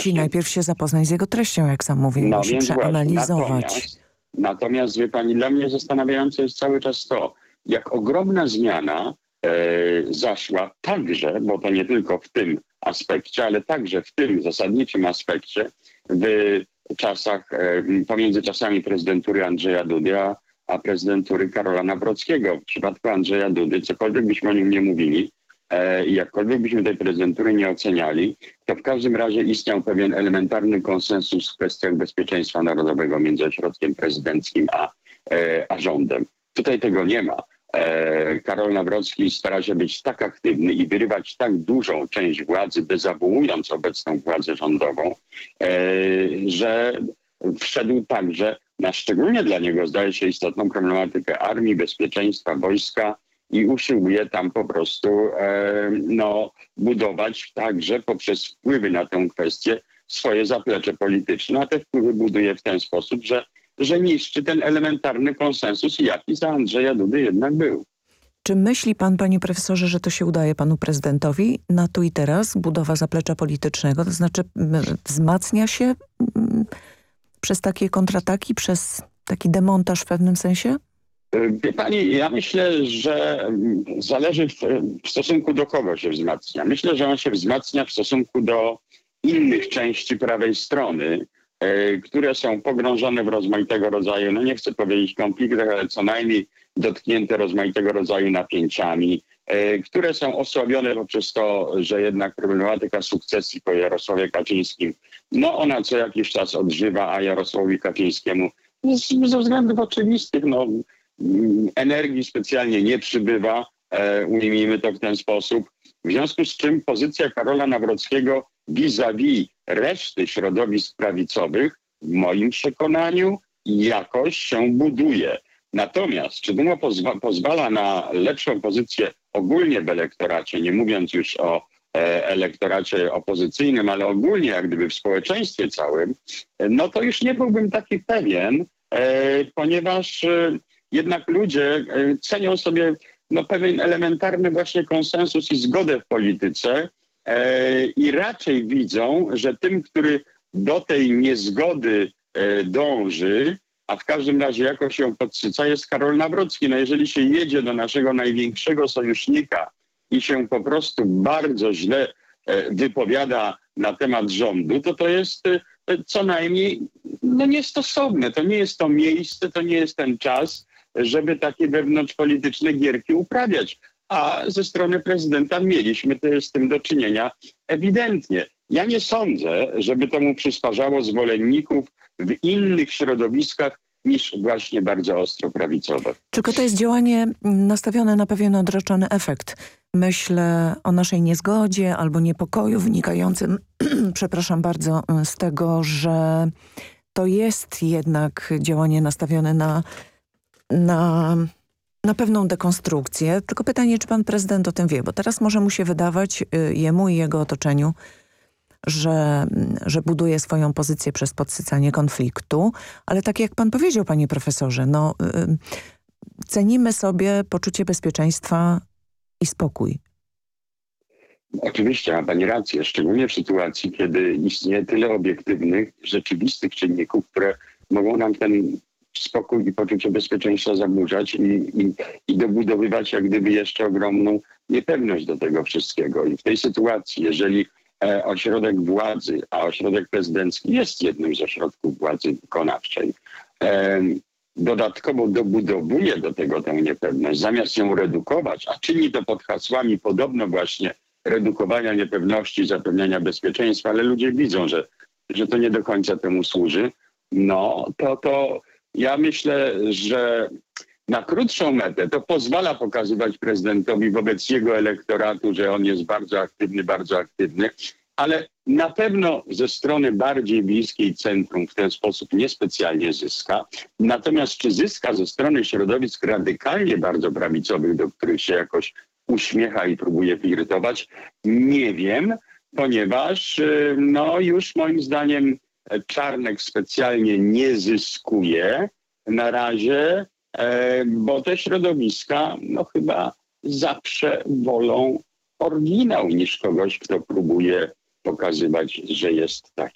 musi najpierw się zapoznać z jego treścią, jak sam mówił, musi przeanalizować. Natomiast, wie pani, dla mnie zastanawiające jest cały czas to, jak ogromna zmiana zaszła także, bo to nie tylko w tym aspekcie, ale także w tym zasadniczym aspekcie w czasach, pomiędzy czasami prezydentury Andrzeja Dudy a prezydentury Karola Nawrockiego. W przypadku Andrzeja Dudy, cokolwiek byśmy o nim nie mówili i jakkolwiek byśmy tej prezydentury nie oceniali, to w każdym razie istniał pewien elementarny konsensus w kwestiach bezpieczeństwa narodowego między ośrodkiem prezydenckim a rządem. Tutaj tego nie ma. Karol Nawrocki stara się być tak aktywny i wyrywać tak dużą część władzy, dezawuując obecną władzę rządową, że wszedł także na szczególnie dla niego, zdaje się, istotną problematykę armii, bezpieczeństwa, wojska i usiłuje tam po prostu budować także poprzez wpływy na tę kwestię swoje zaplecze polityczne, a te wpływy buduje w ten sposób, że niszczy ten elementarny konsensus, jaki za Andrzeja Dudy jednak był. Czy myśli pan, panie profesorze, że to się udaje panu prezydentowi na tu i teraz, budowa zaplecza politycznego, to znaczy wzmacnia się przez takie kontrataki, przez taki demontaż w pewnym sensie? Wie pani, ja myślę, że zależy w stosunku do kogo się wzmacnia. Myślę, że on się wzmacnia w stosunku do innych części prawej strony, które są pogrążone w rozmaitego rodzaju, nie chcę powiedzieć konfliktach, ale co najmniej dotknięte rozmaitego rodzaju napięciami, które są osłabione poprzez to, że jednak problematyka sukcesji po Jarosławie Kaczyńskim, ona co jakiś czas odżywa, a Jarosławowi Kaczyńskiemu ze względów oczywistych energii specjalnie nie przybywa, ujmijmy to w ten sposób. W związku z czym pozycja Karola Nawrockiego vis-a-vis reszty środowisk prawicowych, w moim przekonaniu, jakoś się buduje. Natomiast czy to pozwala na lepszą pozycję ogólnie w elektoracie, nie mówiąc już o elektoracie opozycyjnym, ale ogólnie jak gdyby w społeczeństwie całym, to już nie byłbym taki pewien, ponieważ jednak ludzie cenią sobie pewien elementarny właśnie konsensus i zgodę w polityce i raczej widzą, że tym, który do tej niezgody dąży, a w każdym razie jakoś ją podsyca, jest Karol Nawrocki. Jeżeli się jedzie do naszego największego sojusznika i się po prostu bardzo źle wypowiada na temat rządu, to jest co najmniej niestosowne. To nie jest to miejsce, to nie jest ten czas, żeby takie wewnątrzpolityczne gierki uprawiać. A ze strony prezydenta mieliśmy z tym do czynienia ewidentnie. Ja nie sądzę, żeby to mu przysparzało zwolenników w innych środowiskach niż właśnie bardzo ostro prawicowe. Tylko to jest działanie nastawione na pewien odroczony efekt. Myślę o naszej niezgodzie albo niepokoju wynikającym, przepraszam bardzo, z tego, że to jest jednak działanie nastawione na pewną dekonstrukcję. Tylko pytanie, czy pan prezydent o tym wie, bo teraz może mu się wydawać, jemu i jego otoczeniu, że buduje swoją pozycję przez podsycanie konfliktu, ale tak jak pan powiedział, panie profesorze, cenimy sobie poczucie bezpieczeństwa i spokój. Oczywiście, ma pani rację, szczególnie w sytuacji, kiedy istnieje tyle obiektywnych, rzeczywistych czynników, które mogą nam ten spokój i poczucie bezpieczeństwa zaburzać i dobudowywać jak gdyby jeszcze ogromną niepewność do tego wszystkiego. I w tej sytuacji, jeżeli ośrodek władzy, a ośrodek prezydencki jest jednym z ośrodków władzy wykonawczej, dodatkowo dobudowuje do tego tę niepewność, zamiast ją redukować, a czyni to pod hasłami podobno właśnie redukowania niepewności, zapewniania bezpieczeństwa, ale ludzie widzą, że to nie do końca temu służy, to ja myślę, że na krótszą metę to pozwala pokazywać prezydentowi wobec jego elektoratu, że on jest bardzo aktywny, ale na pewno ze strony bardziej bliskiej centrum w ten sposób niespecjalnie zyska. Natomiast czy zyska ze strony środowisk radykalnie bardzo prawicowych, do których się jakoś uśmiecha i próbuje flirtować, nie wiem, ponieważ już moim zdaniem Czarnek specjalnie nie zyskuje na razie, bo te środowiska chyba zawsze wolą oryginał niż kogoś, kto próbuje pokazywać, że jest taki.